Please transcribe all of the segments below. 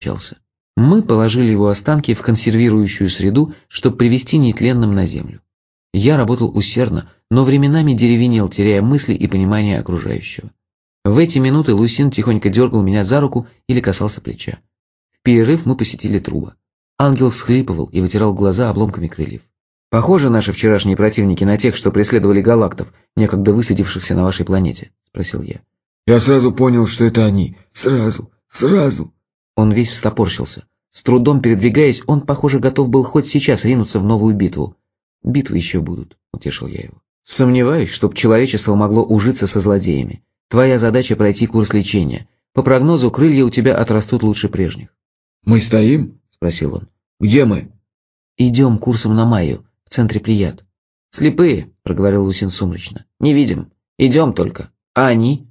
Чался. Мы положили его останки в консервирующую среду, чтобы привести нетленным на землю. Я работал усердно, но временами деревенел, теряя мысли и понимание окружающего. В эти минуты Лусин тихонько дергал меня за руку или касался плеча. В перерыв мы посетили Труба. Ангел всхлипывал и вытирал глаза обломками крыльев. «Похожи наши вчерашние противники на тех, что преследовали галактов, некогда высадившихся на вашей планете?» – спросил я. «Я сразу понял, что это они. Сразу!» Он весь встопорщился. С трудом передвигаясь, он, похоже, готов был хоть сейчас ринуться в новую битву. «Битвы еще будут», – утешил я его. «Сомневаюсь, чтоб человечество могло ужиться со злодеями. Твоя задача – пройти курс лечения. По прогнозу, крылья у тебя отрастут лучше прежних». «Мы стоим?» – спросил он. «Где мы?» «Идем курсом на Майю, в центре Плеяд». «Слепые», – проговорил Лусин сумрачно. «Не видим. Идем только. А они?»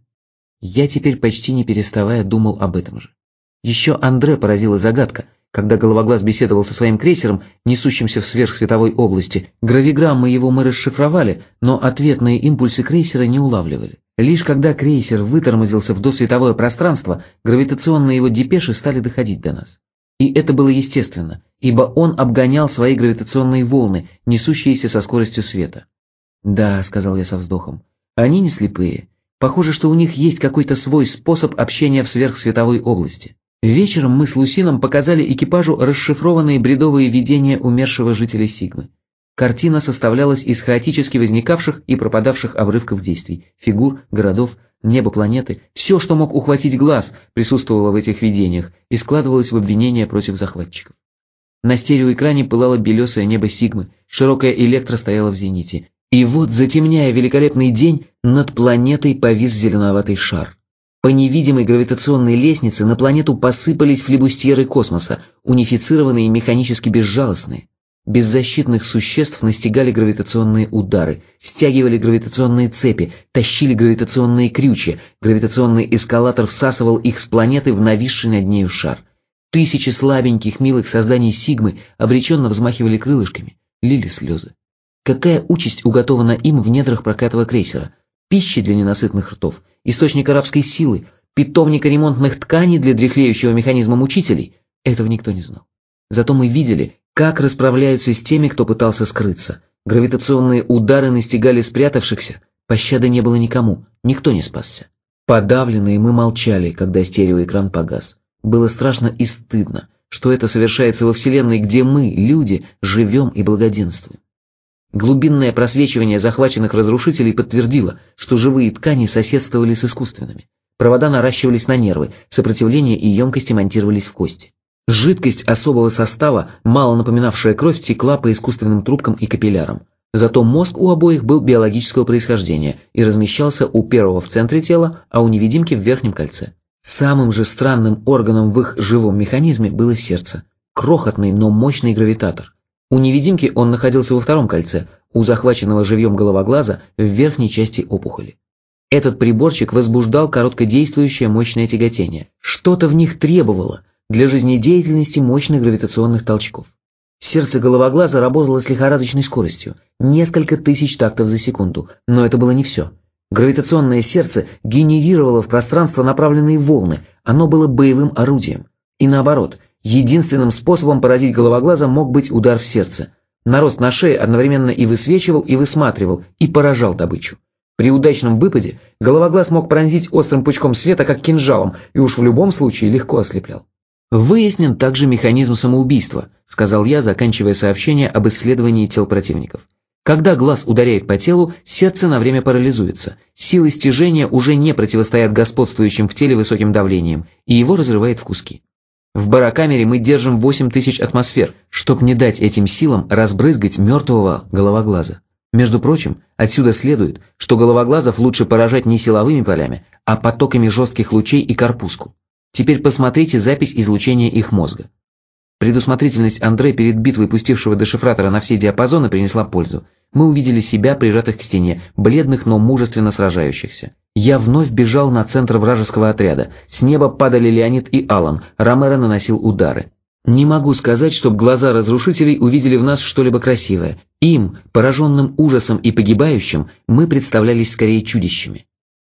Я теперь почти не переставая думал об этом же. Еще Андре поразила загадка, когда Головоглаз беседовал со своим крейсером, несущимся в сверхсветовой области. Гравиграммы его мы расшифровали, но ответные импульсы крейсера не улавливали. Лишь когда крейсер вытормозился в досветовое пространство, гравитационные его депеши стали доходить до нас. И это было естественно, ибо он обгонял свои гравитационные волны, несущиеся со скоростью света. «Да», — сказал я со вздохом, — «они не слепые. Похоже, что у них есть какой-то свой способ общения в сверхсветовой области». Вечером мы с Лусином показали экипажу расшифрованные бредовые видения умершего жителя Сигмы. Картина составлялась из хаотически возникавших и пропадавших обрывков действий, фигур, городов, неба планеты. Все, что мог ухватить глаз, присутствовало в этих видениях и складывалось в обвинения против захватчиков. На стереоэкране пылало белесое небо Сигмы, широкая электро стояла в зените. И вот, затемняя великолепный день, над планетой повис зеленоватый шар. По невидимой гравитационной лестнице на планету посыпались флибустьеры космоса, унифицированные и механически безжалостные. Беззащитных существ настигали гравитационные удары, стягивали гравитационные цепи, тащили гравитационные крючья, гравитационный эскалатор всасывал их с планеты в нависший над нею шар. Тысячи слабеньких милых созданий Сигмы обреченно взмахивали крылышками, лили слезы. Какая участь уготована им в недрах проклятого крейсера? Пищи для ненасытных ртов, источник арабской силы, питомника ремонтных тканей для дряхлеющего механизма мучителей? Этого никто не знал. Зато мы видели, как расправляются с теми, кто пытался скрыться. Гравитационные удары настигали спрятавшихся, пощады не было никому, никто не спасся. Подавленные мы молчали, когда стереоэкран погас. Было страшно и стыдно, что это совершается во Вселенной, где мы, люди, живем и благоденствуем. Глубинное просвечивание захваченных разрушителей подтвердило, что живые ткани соседствовали с искусственными. Провода наращивались на нервы, сопротивление и емкости монтировались в кости. Жидкость особого состава, мало напоминавшая кровь, текла по искусственным трубкам и капиллярам. Зато мозг у обоих был биологического происхождения и размещался у первого в центре тела, а у невидимки в верхнем кольце. Самым же странным органом в их живом механизме было сердце. Крохотный, но мощный гравитатор. У невидимки он находился во втором кольце, у захваченного живьем Головоглаза в верхней части опухоли. Этот приборчик возбуждал короткодействующее мощное тяготение. Что-то в них требовало для жизнедеятельности мощных гравитационных толчков. Сердце Головоглаза работало с лихорадочной скоростью, несколько тысяч тактов за секунду, но это было не все. Гравитационное сердце генерировало в пространство направленные волны, оно было боевым орудием. И наоборот, единственным способом поразить Головоглаза мог быть удар в сердце. Нарост на шее одновременно и высвечивал, и высматривал, и поражал добычу. При удачном выпаде Головоглаз мог пронзить острым пучком света, как кинжалом, и уж в любом случае легко ослеплял. «Выяснен также механизм самоубийства», — сказал я, заканчивая сообщение об исследовании тел противников. Когда глаз ударяет по телу, сердце на время парализуется. Силы стяжения уже не противостоят господствующим в теле высоким давлением, и его разрывает в куски. В барокамере мы держим 8000 атмосфер, чтоб не дать этим силам разбрызгать мертвого Головоглаза. Между прочим, отсюда следует, что Головоглазов лучше поражать не силовыми полями, а потоками жестких лучей и корпускул. Теперь посмотрите запись излучения их мозга. Предусмотрительность Андре перед битвой, пустившего дешифратора на все диапазоны, принесла пользу. Мы увидели себя, прижатых к стене, бледных, но мужественно сражающихся. Я вновь бежал на центр вражеского отряда. С неба падали Леонид и Алан, Ромеро наносил удары. Не могу сказать, чтоб глаза разрушителей увидели в нас что-либо красивое. Им, пораженным ужасом и погибающим, мы представлялись скорее чудищами.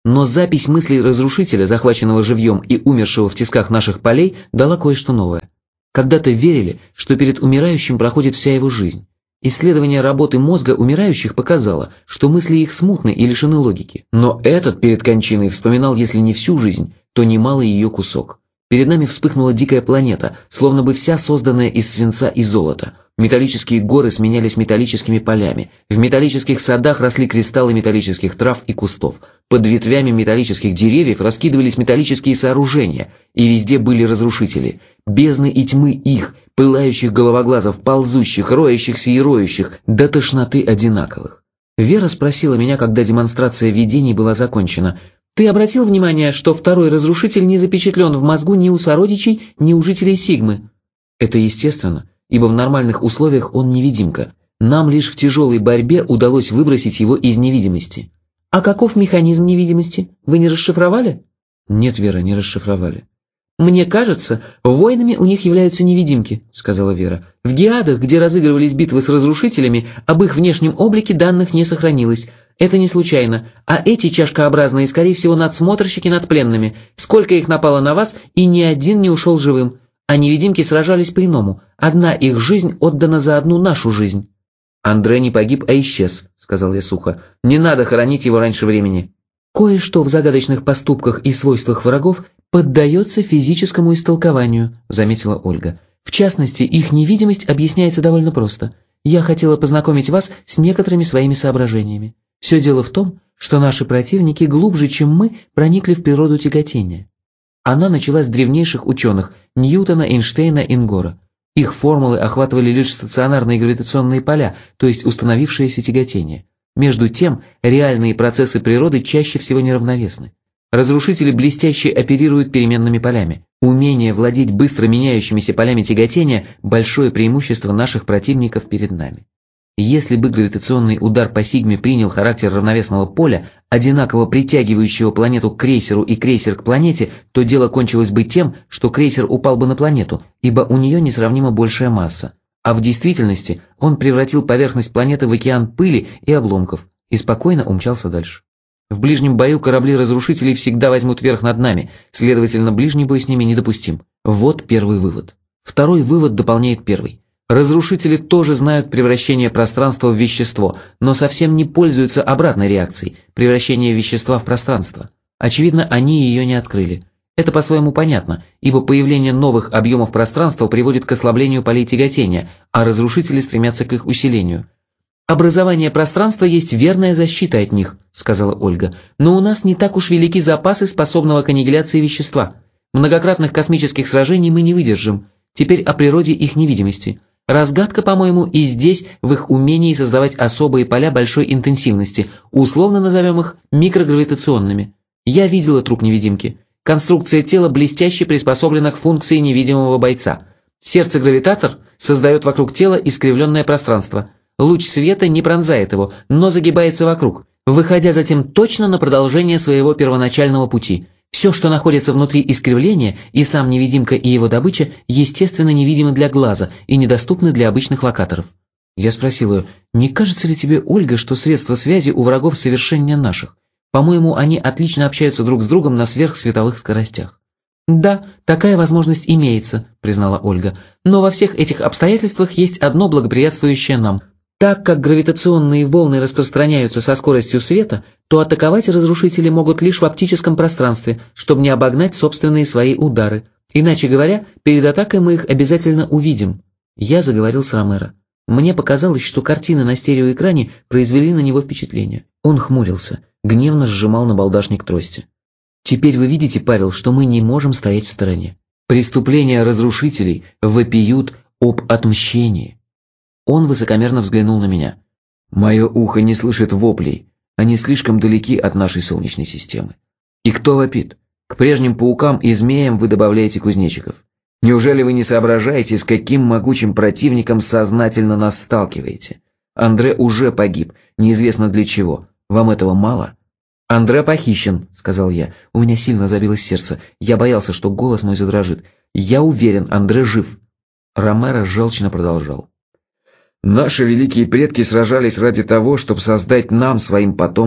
Но запись мыслей разрушителя, захваченного живьем и умершего в тисках наших полей, дала кое-что новое. Когда-то верили, что перед умирающим проходит вся его жизнь. Исследование работы мозга умирающих показало, что мысли их смутны и лишены логики. Но этот перед кончиной вспоминал, если не всю жизнь, то немалый ее кусок. Перед нами вспыхнула дикая планета, словно бы вся созданная из свинца и золота. Металлические горы сменялись металлическими полями. В металлических садах росли кристаллы металлических трав и кустов. Под ветвями металлических деревьев раскидывались металлические сооружения. И везде были разрушители. Бездны и тьмы их, пылающих головоглазов, ползущих, роющихся и роющих, до тошноты одинаковых. Вера спросила меня, когда демонстрация видений была закончена: «Ты обратил внимание, что второй разрушитель не запечатлен в мозгу ни у сородичей, ни у жителей Сигмы?» Это естественно, ибо в нормальных условиях он невидимка. Нам лишь в тяжелой борьбе удалось выбросить его из невидимости. «А каков механизм невидимости? Вы не расшифровали?» «Нет, Вера, не расшифровали». «Мне кажется, воинами у них являются невидимки», — сказала Вера. «В Геадах, где разыгрывались битвы с разрушителями, об их внешнем облике данных не сохранилось. Это не случайно. А эти чашкообразные, скорее всего, надсмотрщики над пленными. Сколько их напало на вас, и ни один не ушел живым. А невидимки сражались по-иному. Одна их жизнь отдана за одну нашу жизнь». «Андре не погиб, а исчез», — сказал я сухо. «Не надо хоронить его раньше времени». «Кое-что в загадочных поступках и свойствах врагов поддается физическому истолкованию», — заметила Ольга. «В частности, их невидимость объясняется довольно просто. Я хотела познакомить вас с некоторыми своими соображениями. Все дело в том, что наши противники глубже, чем мы, проникли в природу тяготения». Она началась с древнейших ученых – Ньютона, Эйнштейна, Ингора. Их формулы охватывали лишь стационарные гравитационные поля, то есть установившееся тяготение. Между тем, реальные процессы природы чаще всего неравновесны. Разрушители блестяще оперируют переменными полями. Умение владеть быстро меняющимися полями тяготения – большое преимущество наших противников перед нами. Если бы гравитационный удар по Сигме принял характер равновесного поля, одинаково притягивающего планету к крейсеру и крейсер к планете, то дело кончилось бы тем, что крейсер упал бы на планету, ибо у нее несравнимо большая масса. А в действительности он превратил поверхность планеты в океан пыли и обломков и спокойно умчался дальше. В ближнем бою корабли разрушителей всегда возьмут верх над нами, следовательно, ближний бой с ними недопустим. Вот первый вывод. Второй вывод дополняет первый. Разрушители тоже знают превращение пространства в вещество, но совсем не пользуются обратной реакцией – превращение вещества в пространство. Очевидно, они ее не открыли. Это по-своему понятно, ибо появление новых объемов пространства приводит к ослаблению полей тяготения, а разрушители стремятся к их усилению. «Образование пространства есть верная защита от них», – сказала Ольга, «но у нас не так уж велики запасы способного к аннигиляции вещества. Многократных космических сражений мы не выдержим. Теперь о природе их невидимости. Разгадка, по-моему, и здесь в их умении создавать особые поля большой интенсивности, условно назовем их микрогравитационными. Я видела труп невидимки. Конструкция тела блестяще приспособлена к функции невидимого бойца. Сердце-гравитатор создает вокруг тела искривленное пространство. Луч света не пронзает его, но загибается вокруг, выходя затем точно на продолжение своего первоначального пути. Все, что находится внутри искривления, и сам невидимка, и его добыча, естественно, невидимы для глаза и недоступны для обычных локаторов. Я спросил ее: «Не кажется ли тебе, Ольга, что средства связи у врагов совершеннее наших? По-моему, они отлично общаются друг с другом на сверхсветовых скоростях». «Да, такая возможность имеется», — признала Ольга, «но во всех этих обстоятельствах есть одно благоприятствующее нам. Так как гравитационные волны распространяются со скоростью света, то атаковать разрушители могут лишь в оптическом пространстве, чтобы не обогнать собственные свои удары. Иначе говоря, перед атакой мы их обязательно увидим». Я заговорил с Ромеро. Мне показалось, что картины на стереоэкране произвели на него впечатление. Он хмурился, гневно сжимал набалдашник трости. «Теперь вы видите, Павел, что мы не можем стоять в стороне. Преступления разрушителей вопиют об отмщении». Он высокомерно взглянул на меня. «Мое ухо не слышит воплей, они слишком далеки от нашей Солнечной системы. И кто вопит? К прежним паукам и змеям вы добавляете кузнечиков. Неужели вы не соображаете, с каким могучим противником сознательно нас сталкиваете? Андре уже погиб, неизвестно для чего. Вам этого мало?» «Андре похищен», — сказал я. У меня сильно забилось сердце. Я боялся, что голос мой задрожит. «Я уверен, Андре жив». Ромеро желчно продолжал. «Наши великие предки сражались ради того, чтобы создать нам, своим потомкам,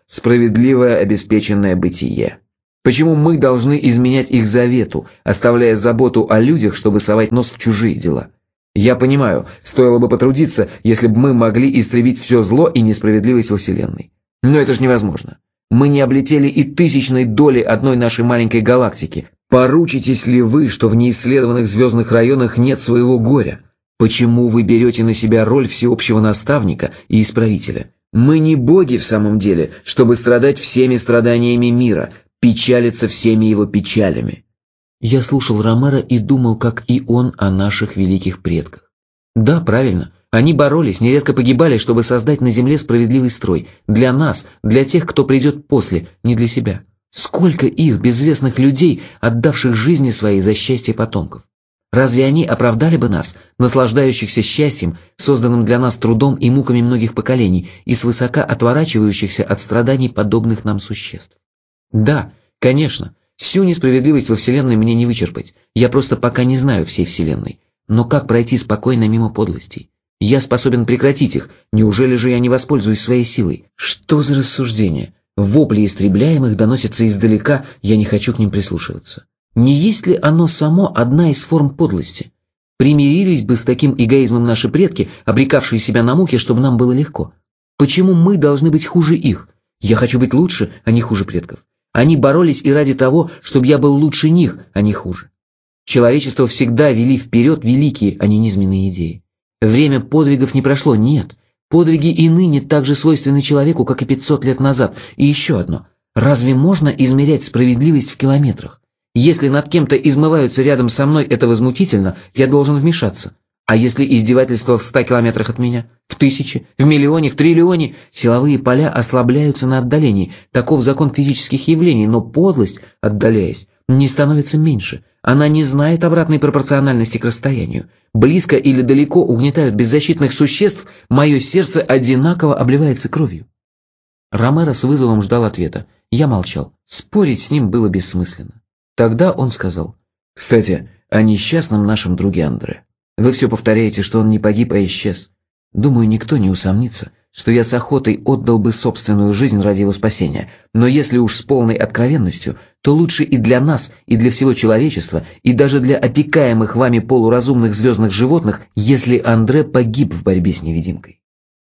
справедливое обеспеченное бытие? Почему мы должны изменять их завету, оставляя заботу о людях, чтобы совать нос в чужие дела? Я понимаю, стоило бы потрудиться, если бы мы могли истребить все зло и несправедливость во Вселенной. Но это же невозможно. Мы не облетели и тысячной доли одной нашей маленькой галактики. Поручитесь ли вы, что в неисследованных звездных районах нет своего горя? Почему вы берете на себя роль всеобщего наставника и исправителя? Мы не боги в самом деле, чтобы страдать всеми страданиями мира, печалиться всеми его печалями. Я слушал Ромеро и думал, как и он, о наших великих предках. Да, правильно. Они боролись, нередко погибали, чтобы создать на земле справедливый строй. Для нас, для тех, кто придет после, не для себя. Сколько их, безвестных людей, отдавших жизни своей за счастье потомков. Разве они оправдали бы нас, наслаждающихся счастьем, созданным для нас трудом и муками многих поколений, и свысока отворачивающихся от страданий подобных нам существ? Да, конечно, всю несправедливость во Вселенной мне не вычерпать. Я просто пока не знаю всей Вселенной. Но как пройти спокойно мимо подлостей? Я способен прекратить их, неужели же я не воспользуюсь своей силой? Что за рассуждение? Вопли истребляемых доносятся издалека, я не хочу к ним прислушиваться. Не есть ли оно само одна из форм подлости? Примирились бы с таким эгоизмом наши предки, обрекавшие себя на муки, чтобы нам было легко. Почему мы должны быть хуже их? Я хочу быть лучше, а не хуже предков. Они боролись и ради того, чтобы я был лучше них, а не хуже. Человечество всегда вели вперед великие, а не низменные идеи. Время подвигов не прошло, нет. Подвиги и ныне так же свойственны человеку, как и 500 лет назад. И еще одно. Разве можно измерять справедливость в километрах? Если над кем-то измываются рядом со мной, это возмутительно, я должен вмешаться. А если издевательство в 100 километрах от меня? В 1000? В миллионе? В триллионе? Силовые поля ослабляются на отдалении. Таков закон физических явлений, но подлость, отдаляясь, не становится меньше. Она не знает обратной пропорциональности к расстоянию. Близко или далеко угнетают беззащитных существ, мое сердце одинаково обливается кровью. Ромеро с вызовом ждал ответа. Я молчал. Спорить с ним было бессмысленно. Тогда он сказал: «Кстати, о несчастном нашем друге Андре. Вы все повторяете, что он не погиб, а исчез. Думаю, никто не усомнится, что я с охотой отдал бы собственную жизнь ради его спасения. Но если уж с полной откровенностью, то лучше и для нас, и для всего человечества, и даже для опекаемых вами полуразумных звездных животных, если Андре погиб в борьбе с невидимкой».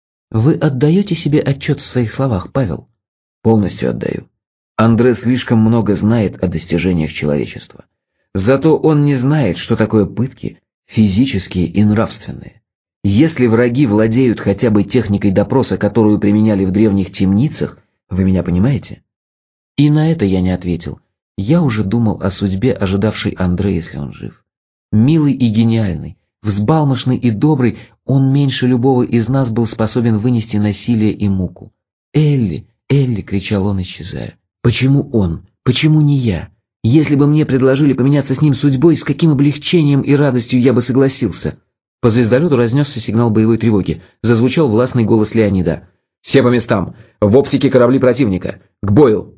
Вы отдаете себе отчет в своих словах, Павел? Полностью отдаю. Андре слишком много знает о достижениях человечества. Зато он не знает, что такое пытки, физические и нравственные. Если враги владеют хотя бы техникой допроса, которую применяли в древних темницах, вы меня понимаете? И на это я не ответил. Я уже думал о судьбе, ожидавшей Андре, если он жив. Милый и гениальный, взбалмошный и добрый, он меньше любого из нас был способен вынести насилие и муку. «Элли, Элли!» — кричал он, исчезая. «Почему он? Почему не я? Если бы мне предложили поменяться с ним судьбой, с каким облегчением и радостью я бы согласился!» По звездолету разнесся сигнал боевой тревоги. Зазвучал властный голос Леонида. «Все по местам! В оптике корабли противника! К бою!»